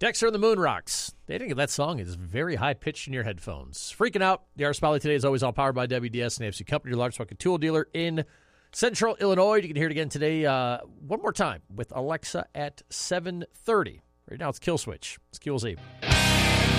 Dexter and the Moon Rocks. They think that song is very high-pitched in your headphones. Freaking Out. The Art Spotlight today is always all powered by WDS and AFC Company, your largest fucking tool dealer in Central Illinois. You can hear it again today one more time with Alexa at 7:30. Right now it's Kill Switch. It's QLZ.